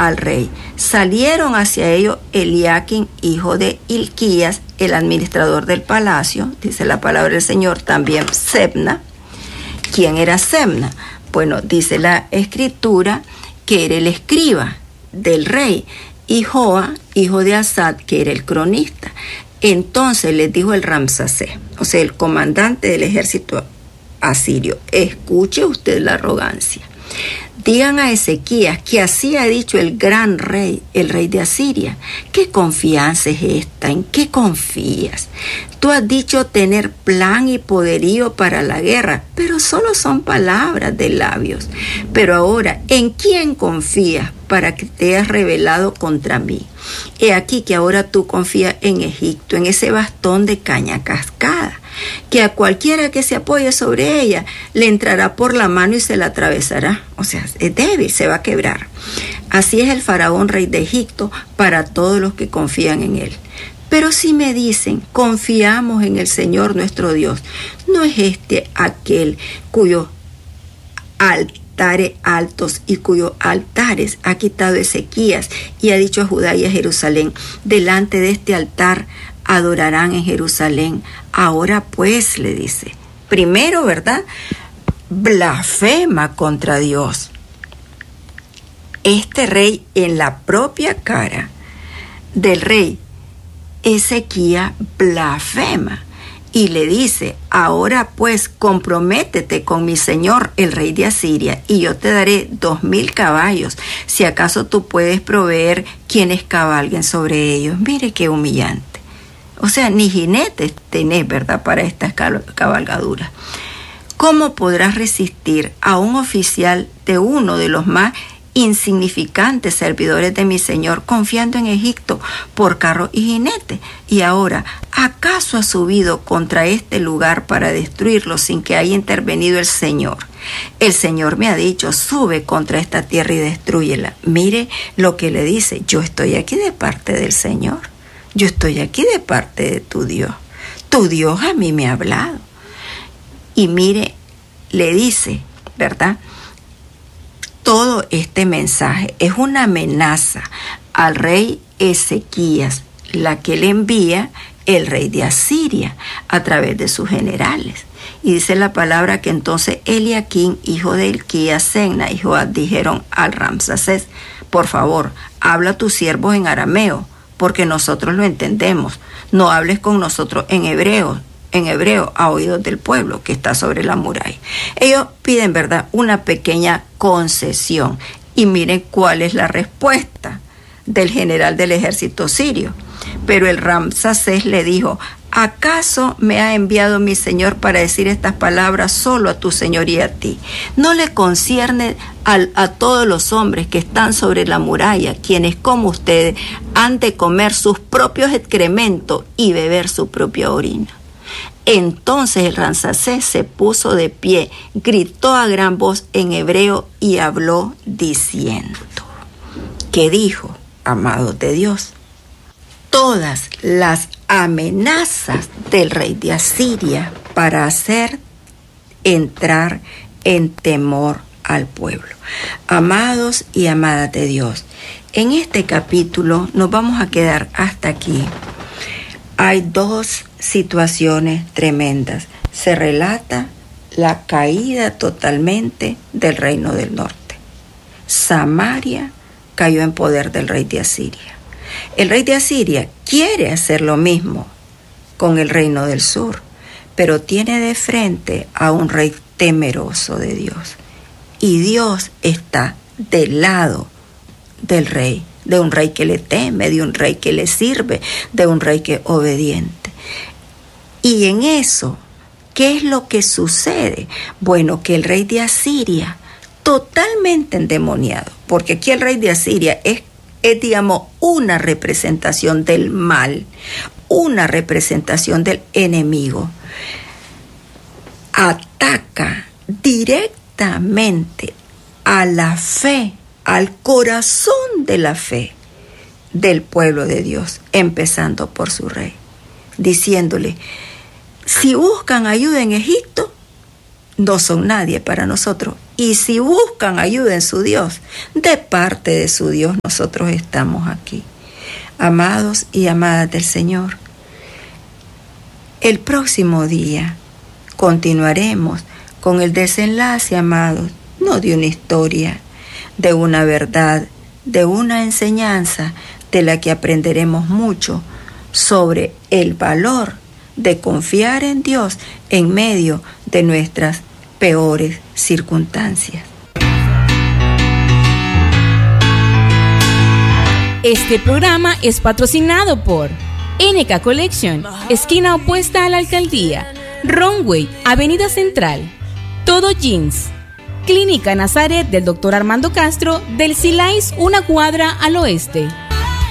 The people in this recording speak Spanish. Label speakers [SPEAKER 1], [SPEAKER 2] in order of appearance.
[SPEAKER 1] al rey. Salieron hacia ellos Eliaquim, hijo de Hilquías, el administrador del palacio, dice la palabra del Señor, también Sebna. ¿Quién era Sebna? Bueno, dice la escritura que era el escriba del rey, y Joa, hijo de Asad, que era el cronista. Entonces les dijo el Ramsacés, o sea, el comandante del ejército asirio: escuche usted la arrogancia. Digan a Ezequías que así ha dicho el gran rey, el rey de Asiria. ¿Qué confianza es esta? ¿En qué confías? Tú has dicho tener plan y poderío para la guerra, pero solo son palabras de labios. Pero ahora, ¿en quién confías para que te hayas rebelado contra mí? He aquí que ahora tú confías en Egipto, en ese bastón de caña cascada, que a cualquiera que se apoye sobre ella le entrará por la mano y se la atravesará. O sea, es débil, se va a quebrar. Así es el faraón rey de Egipto para todos los que confían en él. Pero si me dicen, confiamos en el Señor nuestro Dios, ¿no es este aquel cuyos altares altos y cuyos altares ha quitado Ezequías y ha dicho a Judá y a Jerusalén: delante de este altar adorarán en Jerusalén? Ahora pues, le dice, primero, ¿verdad?, blasfema contra Dios. Este rey, en la propia cara del rey Ezequías, blasfema y le dice: ahora pues comprométete con mi señor el rey de Asiria, y yo te daré 2,000 caballos, si acaso tú puedes proveer quienes cabalguen sobre ellos. Mire qué humillante. O sea, ni jinetes tenés, ¿verdad?, para estas cabalgaduras. ¿Cómo podrás resistir a un oficial de uno de los más insignificantes servidores de mi señor, confiando en Egipto por carros y jinetes? Y ahora, ¿acaso has subido contra este lugar para destruirlo sin que haya intervenido el Señor? El Señor me ha dicho: sube contra esta tierra y destrúyela. Mire lo que le dice: yo estoy aquí de parte del Señor. Yo estoy aquí de parte de tu Dios. Tu Dios a mí me ha hablado. Y mire, le dice, ¿verdad?, todo este mensaje es una amenaza al rey Ezequías, la que le envía el rey de Asiria a través de sus generales. Y dice la palabra que entonces Eliaquim, hijo de Hilquías, Sebna y Joab dijeron al Ramsacés: por favor, habla a tus siervos en arameo, porque nosotros lo entendemos. No hables con nosotros en hebreo a oídos del pueblo que está sobre la muralla. Ellos piden, ¿verdad?, una pequeña concesión. Y miren cuál es la respuesta del general del ejército sirio. Pero el Ramsacés le dijo: ¿acaso me ha enviado mi señor para decir estas palabras solo a tu señor y a ti? ¿No le concierne a todos los hombres que están sobre la muralla, quienes como ustedes han de comer sus propios excrementos y beber su propia orina? Entonces el Ramsacés se puso de pie, gritó a gran voz en hebreo y habló diciendo: ¿qué dijo, amados de Dios? Todas las amenazas del rey de Asiria para hacer entrar en temor al pueblo. Amados y amadas de Dios, en este capítulo nos vamos a quedar hasta aquí. Hay dos situaciones tremendas. Se relata la caída totalmente del reino del norte. Samaria cayó en poder del rey de Asiria. El rey de Asiria quiere hacer lo mismo con el reino del sur, pero tiene de frente a un rey temeroso de Dios. Y Dios está del lado del rey, de un rey que le teme, de un rey que le sirve, de un rey que es obediente. Y en eso, ¿qué es lo que sucede? Bueno, que el rey de Asiria, totalmente endemoniado, porque aquí el rey de Asiria es digamos, una representación del mal, una representación del enemigo, ataca directamente a la fe, al corazón de la fe del pueblo de Dios, empezando por su rey, diciéndole: si buscan ayuda en Egipto, no son nadie para nosotros. Y si buscan ayuda en su Dios, de parte de su Dios nosotros estamos aquí. Amados y amadas del Señor, el próximo día continuaremos con el desenlace, amados, no de una historia, de una verdad, de una enseñanza de la que aprenderemos mucho sobre el valor de confiar en Dios en medio de nuestras peores circunstancias.
[SPEAKER 2] Este programa es patrocinado por NK Collection, esquina opuesta a la alcaldía, Runway, Avenida Central, Todo Jeans, Clínica Nazaret del Dr. Armando Castro, del Silais, una cuadra al oeste.